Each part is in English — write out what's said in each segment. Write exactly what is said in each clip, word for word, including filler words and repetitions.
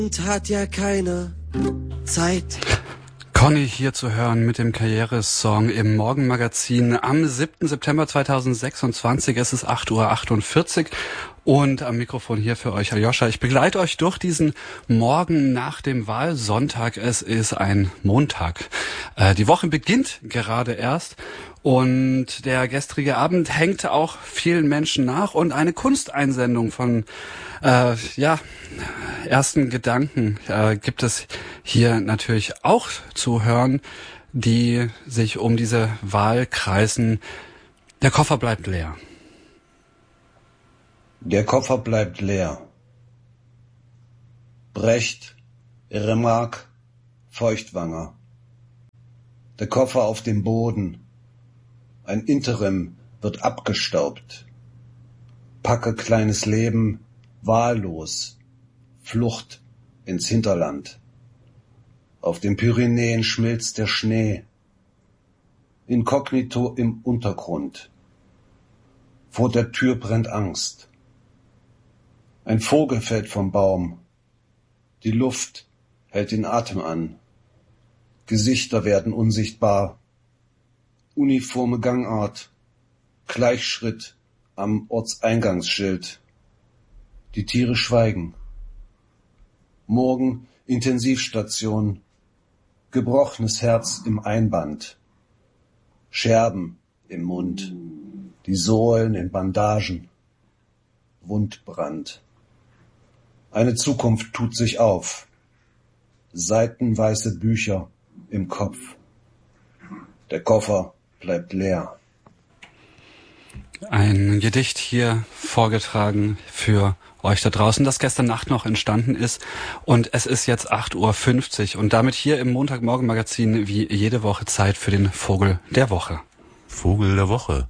Hat ja keiner Zeit. Conny hier zu hören mit dem Karrieresong im Morgenmagazin am siebten September zweitausendsechsundzwanzig. Es ist acht Uhr achtundvierzig und am Mikrofon hier für euch Aljoscha. Ich begleite euch durch diesen Morgen nach dem Wahlsonntag. Es ist ein Montag. Äh, die Woche beginnt gerade erst. Und der gestrige Abend hängt auch vielen Menschen nach und eine Kunsteinsendung von äh, ja ersten Gedanken äh, gibt es hier natürlich auch zu hören, die sich um diese Wahl kreisen. Der Koffer bleibt leer. Der Koffer bleibt leer. Brecht, Remarque, Feuchtwanger. Der Koffer auf dem Boden. Ein Interim wird abgestaubt. Packe kleines Leben, wahllos, Flucht ins Hinterland. Auf den Pyrenäen schmilzt der Schnee. Inkognito im Untergrund. Vor der Tür brennt Angst. Ein Vogel fällt vom Baum. Die Luft hält den Atem an. Gesichter werden unsichtbar. Uniforme Gangart, Gleichschritt am Ortseingangsschild. Die Tiere schweigen. Morgen Intensivstation, gebrochenes Herz im Einband, Scherben im Mund, die Sohlen in Bandagen, Wundbrand. Eine Zukunft tut sich auf, seitenweiße Bücher im Kopf. Der Koffer bleibt leer. Ein Gedicht hier vorgetragen für euch da draußen, das gestern Nacht noch entstanden ist. Und es ist jetzt acht Uhr fünfzig und damit hier im Montagmorgen-Magazin wie jede Woche Zeit für den Vogel der Woche. Vogel der Woche.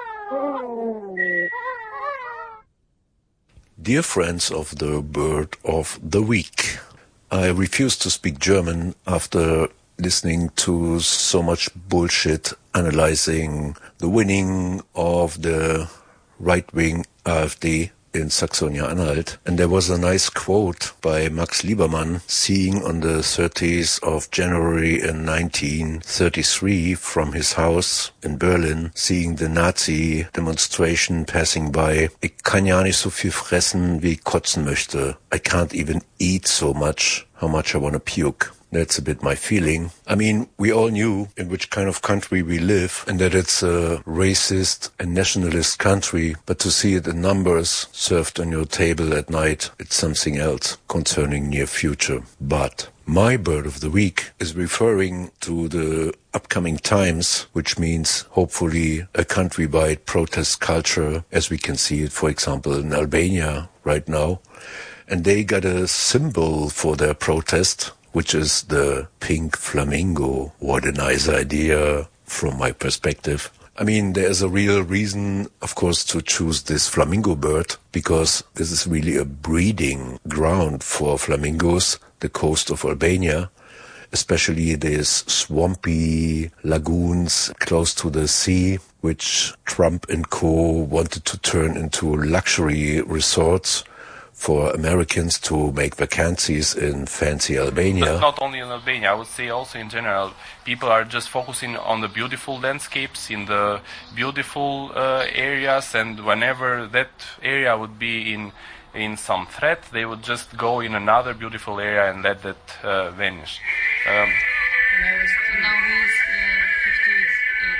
Dear friends of the Bird of the Week, I refuse to speak German after listening to so much bullshit analyzing the winning of the right-wing AfD in Saxonia-Anhalt. And there was a nice quote by Max Liebermann, seeing on the thirtieth of January in nineteen thirty-three from his house in Berlin, seeing the Nazi demonstration passing by. Ich kann ja nicht so viel fressen, wie ich kotzen möchte. I can't even eat so much, how much I want to puke. That's a bit my feeling. I mean, we all knew in which kind of country we live and that it's a racist and nationalist country, but to see it in numbers served on your table at night, it's something else concerning near future. But my bird of the week is referring to the upcoming times, which means hopefully a countrywide protest culture, as we can see it, for example, in Albania right now. And they got a symbol for their protest, which is the pink flamingo. What a nice idea from my perspective. I mean, there is a real reason, of course, to choose this flamingo bird, because this is really a breeding ground for flamingos, the coast of Albania, especially these swampy lagoons close to the sea, which Trump and co wanted to turn into luxury resorts for Americans to make vacancies in fancy Albania. But not only in Albania, I would say also in general, people are just focusing on the beautiful landscapes in the beautiful uh, areas, and whenever that area would be in in some threat, they would just go in another beautiful area and let that uh, vanish. Um, now he's uh, fifty-eight.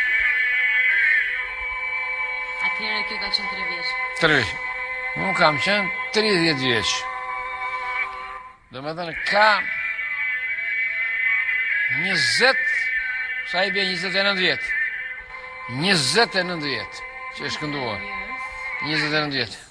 Atëherë kjo ka qenë tre vjeç. tre vjeç. Unë kam qenë tridhjetë vjeç. Do me thënë ka njëzet, sa i bje njëzet e nëndë vjetë. njëzet e nëndë vjetë që është kënduar. njëzet e nëndë vjetë.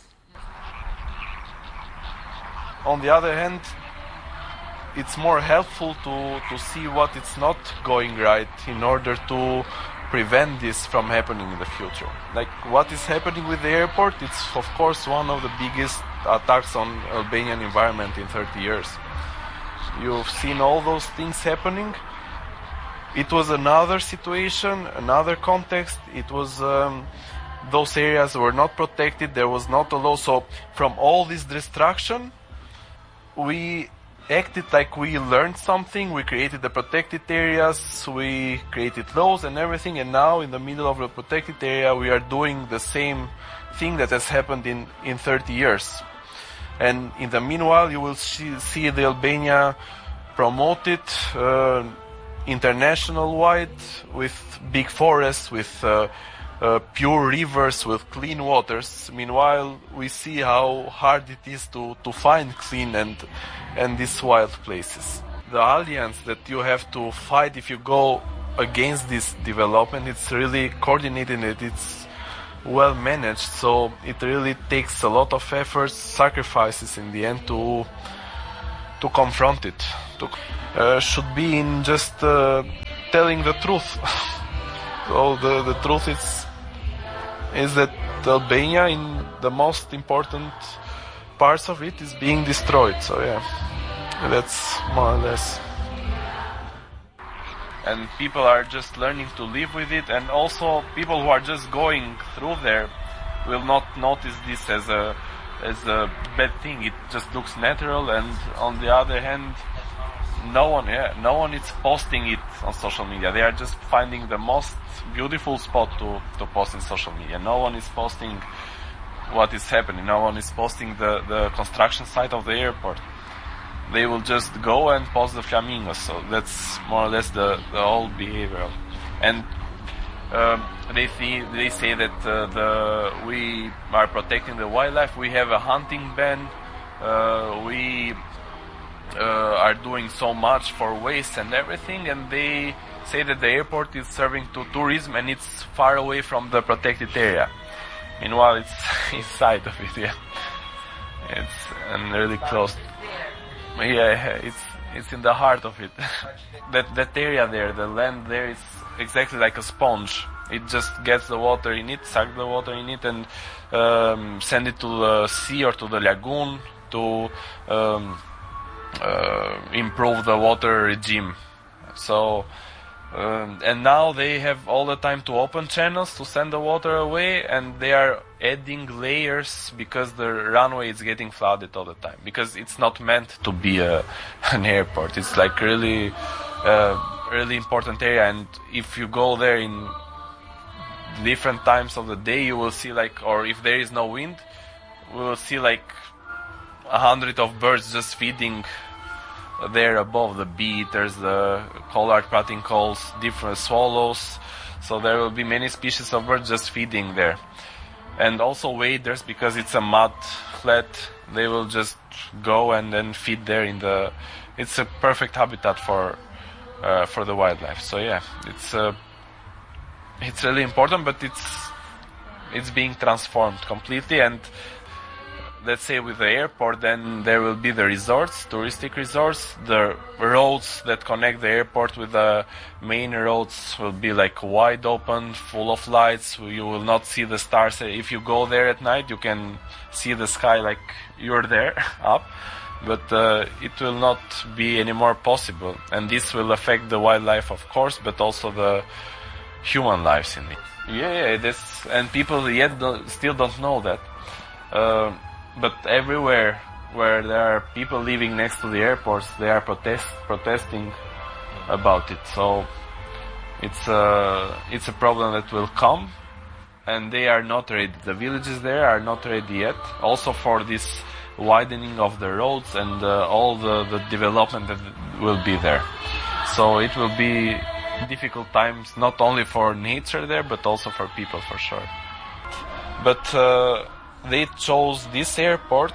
On the other hand, it's more helpful to, to see what it's not going right in order to prevent this from happening in the future. Like what is happening with the airport, it's of course one of the biggest attacks on Albanian environment in thirty years. You've seen all those things happening. It was another situation, another context. It was um, those areas were not protected. There was not a law. So from all this destruction, we acted like we learned something. We created the protected areas, we created laws and everything, and now in the middle of the protected area we are doing the same thing that has happened in, in thirty years. And in the meanwhile you will see, see the Albania promoted uh, international wide with big forests, with uh, uh, pure rivers, with clean waters. Meanwhile we see how hard it is to, to find clean and and these wild places. The alliance that you have to fight if you go against this development, it's really coordinated and it's well managed, so it really takes a lot of efforts, sacrifices in the end to to confront it. To, uh, should be in just uh, telling the truth. So the, the truth is is that Albania, in the most important parts of it, is being destroyed. So yeah, that's more or less. And people are just learning to live with it, and also people who are just going through there will not notice this as a as a bad thing. It just looks natural, and on the other hand, no one yeah, no one is posting it on social media. They are just finding the most beautiful spot to, to post in social media. No one is posting what is happening. No one is posting the, the construction site of the airport. They will just go and post the flamingos. So that's more or less the, the whole behavior. And um, they see, they say that uh, the we are protecting the wildlife. We have a hunting ban. Uh, we uh, are doing so much for waste and everything. And they say that the airport is serving to tourism and it's far away from the protected area. Meanwhile, it's inside of it. Yeah, it's and really close. Yeah, it's it's in the heart of it. that that area there, the land there, is exactly like a sponge. It just gets the water in it, sucks the water in it, and um, send it to the sea or to the lagoon to um, uh, improve the water regime. So. Um, and now they have all the time to open channels to send the water away, and they are adding layers because the runway is getting flooded all the time, because it's not meant to be a, an airport. It's like really uh, really important area, and if you go there in different times of the day, you will see like, or if there is no wind, we will see like a hundred of birds just feeding there above, the bee-eaters, the collared pratincoles, different swallows. So there will be many species of birds just feeding there. And also waders, because it's a mud flat, they will just go and then feed there in the... It's a perfect habitat for uh, for the wildlife. So yeah, it's uh, it's really important, but it's it's being transformed completely. And let's say with the airport, then there will be the resorts, touristic resorts. The roads that connect the airport with the main roads will be like wide open, full of lights. You will not see the stars. If you go there at night, you can see the sky like you're there up, but uh, it will not be anymore possible. And this will affect the wildlife, of course, but also the human lives in it. Yeah, yeah, this, and people yet don't, still don't know that. Uh, But everywhere where there are people living next to the airports, they are protest, protesting about it. So it's a, it's a problem that will come, and they are not ready. The villages there are not ready yet. Also for this widening of the roads and uh, all the, the development that will be there. So it will be difficult times, not only for nature there, but also for people, for sure. But uh, they chose this airport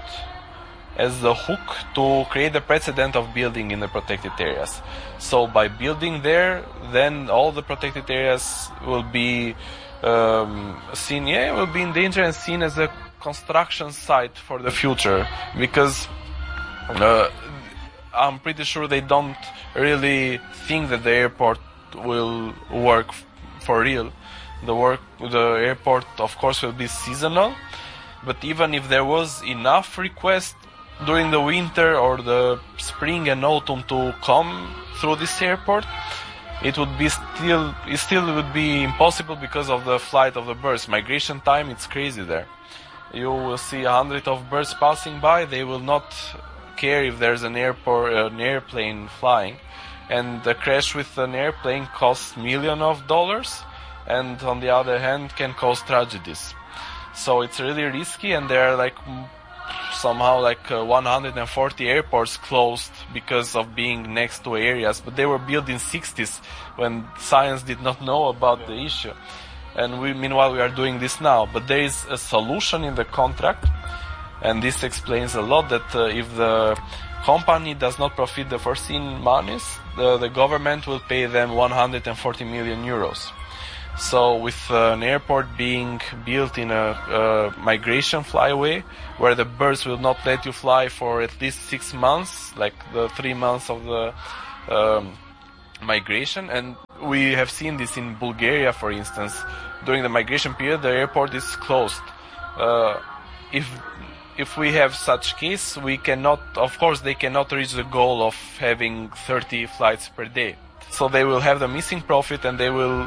as the hook to create the precedent of building in the protected areas. So by building there, then all the protected areas will be um, seen, yeah, will be in danger and seen as a construction site for the future, because uh, I'm pretty sure they don't really think that the airport will work f- for real. The work, the airport, of course, will be seasonal. But even if there was enough request during the winter or the spring and autumn to come through this airport, it would be still, it still would be impossible because of the flight of the birds. Migration time, it's crazy there. You will see a hundred of birds passing by, they will not care if there's an airport, an airplane flying, and the crash with an airplane costs millions of dollars, and on the other hand can cause tragedies. So it's really risky, and there are like somehow like uh, one hundred forty airports closed because of being next to areas, but they were built in sixties when science did not know about the issue. And we, meanwhile, we are doing this now. But there is a solution in the contract, and this explains a lot, that uh, if the company does not profit the foreseen monies, the, the government will pay them one hundred forty million euros. So with uh, an airport being built in a, a migration flyway, where the birds will not let you fly for at least six months, like the three months of the um, migration, and we have seen this in Bulgaria, for instance. During the migration period, the airport is closed. Uh, if if we have such case, we cannot, of course, they cannot reach the goal of having thirty flights per day. So they will have the missing profit, and they will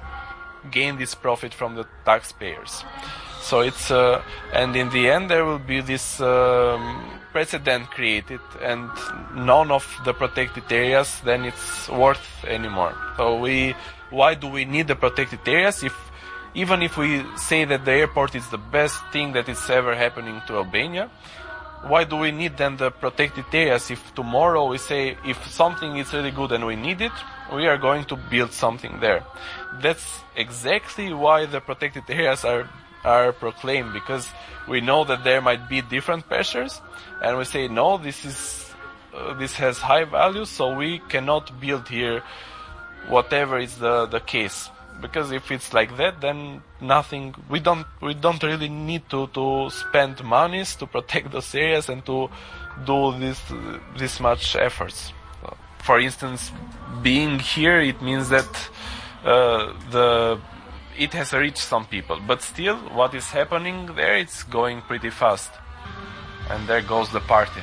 gain this profit from the taxpayers. So it's uh, and in the end there will be this um, precedent created, and none of the protected areas then it's worth anymore. So we, why do we need the protected areas if even if we say that the airport is the best thing that is ever happening to Albania? Why do we need then the protected areas if tomorrow we say if something is really good and we need it, we are going to build something there? That's exactly why the protected areas are are proclaimed, because we know that there might be different pressures, and we say no, this is uh, this has high value, so we cannot build here whatever is the the case. Because if it's like that, then nothing. We don't. We don't really need to, to spend monies to protect those areas and to do this this much efforts. For instance, being here, it means that uh, the it has reached some people, but still, what is happening there? It's going pretty fast, and there goes the party.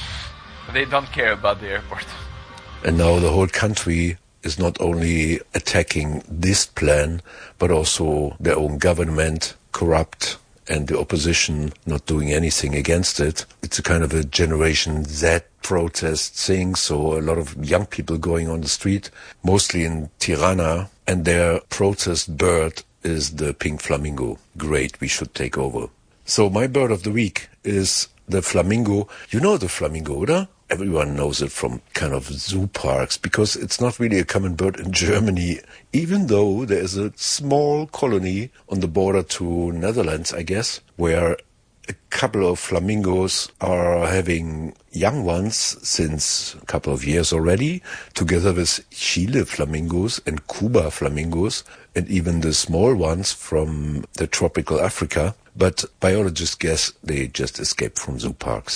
They don't care about the airport. And now the whole country is not only attacking this plan, but also their own government, corrupt, and the opposition not doing anything against it. It's a kind of a Generation Z protest thing, so a lot of young people going on the street, mostly in Tirana, and their protest bird is the pink flamingo. Great, we should take over. So my bird of the week is the flamingo. You know the flamingo, oder? Everyone knows it from kind of zoo parks, because it's not really a common bird in Germany, even though there is a small colony on the border to Netherlands, I guess, where a couple of flamingos are having young ones since a couple of years already, together with Chile flamingos and Cuba flamingos, and even the small ones from the tropical Africa. But biologists guess they just escaped from zoo parks.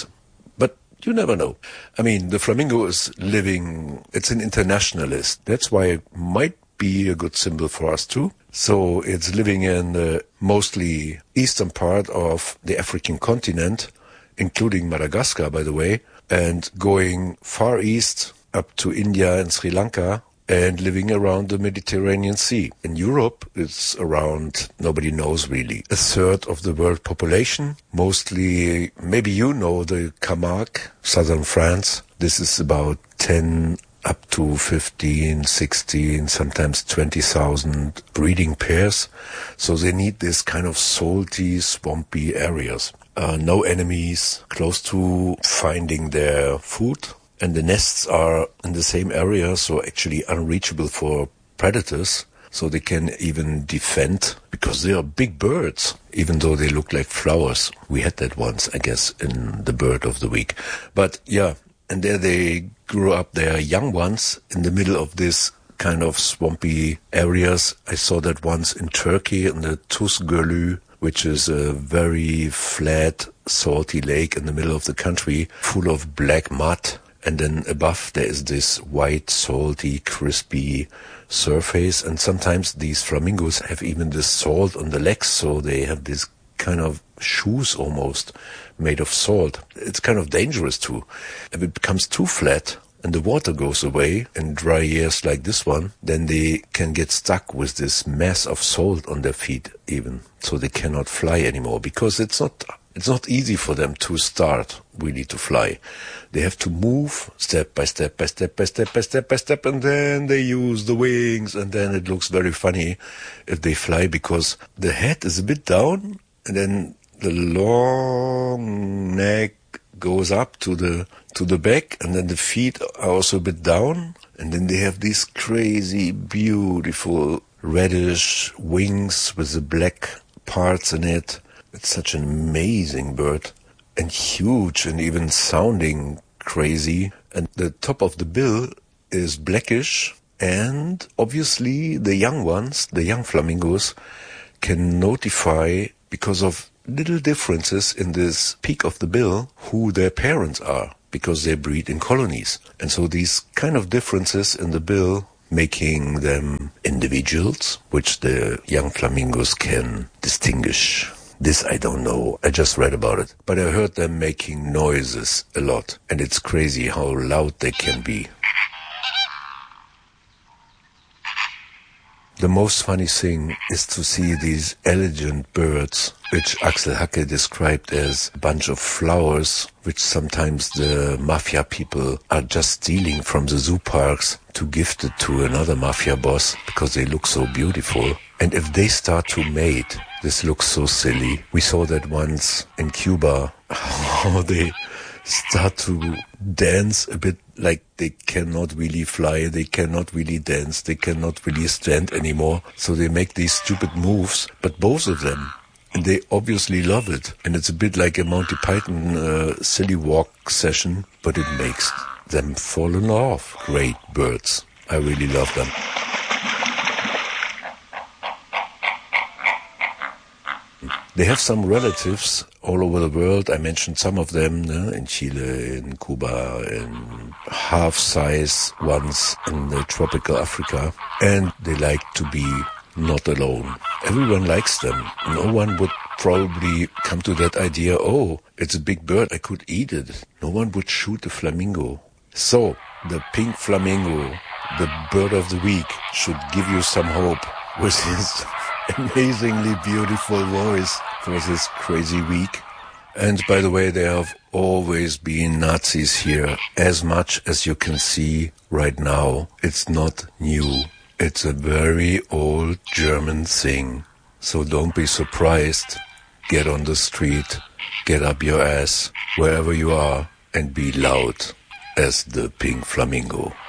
You never know. I mean, the flamingo is living, it's an internationalist. That's why it might be a good symbol for us too. So it's living in the mostly eastern part of the African continent, including Madagascar, by the way, and going far east up to India and Sri Lanka, and living around the Mediterranean Sea. In Europe, it's around, nobody knows really, a third of the world population. Mostly, maybe you know the Camargue, southern France. This is about ten up to fifteen, sixteen, sometimes twenty thousand breeding pairs. So they need this kind of salty, swampy areas. Uh, no enemies, close to finding their food. And the nests are in the same area, so actually unreachable for predators. So they can even defend, because they are big birds, even though they look like flowers. We had that once, I guess, in the bird of the week. But yeah, and there they grew up their young ones in the middle of this kind of swampy areas. I saw that once in Turkey, in the Tuz Gölü, which is a very flat, salty lake in the middle of the country, full of black mud. And then above there is this white, salty, crispy surface. And sometimes these flamingos have even this salt on the legs, so they have this kind of shoes almost made of salt. It's kind of dangerous too. If it becomes too flat and the water goes away in dry years like this one, then they can get stuck with this mass of salt on their feet even. So they cannot fly anymore, because it's not it's not easy for them to start really to fly. They have to move step by step by step by step by step by step, and then they use the wings, and then it looks very funny if they fly, because the head is a bit down, and then the long neck goes up to the to the back, and then the feet are also a bit down, and then they have these crazy, beautiful reddish wings with the black parts in it. It's such an amazing bird, and huge, and even sounding crazy. And the top of the bill is blackish, and obviously the young ones, the young flamingos, can notify, because of little differences in this peak of the bill, who their parents are, because they breed in colonies. And so these kind of differences in the bill, making them individuals, which the young flamingos can distinguish. This I don't know, I just read about it. But I heard them making noises a lot, and it's crazy how loud they can be. The most funny thing is to see these elegant birds, which Axel Hacke described as a bunch of flowers, which sometimes the mafia people are just stealing from the zoo parks to gift it to another mafia boss because they look so beautiful. And if they start to mate, this looks so silly. We saw that once in Cuba, how they start to dance a bit like they cannot really fly, they cannot really dance, they cannot really stand anymore. So they make these stupid moves, but both of them, and they obviously love it. And it's a bit like a Monty Python uh, silly walk session, but it makes them fall in love. Great birds. I really love them. They have some relatives all over the world. I mentioned some of them, no? In Chile, in Cuba, in half-size ones in the tropical Africa. And they like to be not alone. Everyone likes them. No one would probably come to that idea, oh, it's a big bird, I could eat it. No one would shoot a flamingo. So, the pink flamingo, the bird of the week, should give you some hope with his amazingly beautiful voice for this crazy week. And by the way, there have always been Nazis here, as much as you can see right now. It's not new. It's a very old German thing. So don't be surprised. Get on the street, get up your ass, wherever you are, and be loud as the pink flamingo.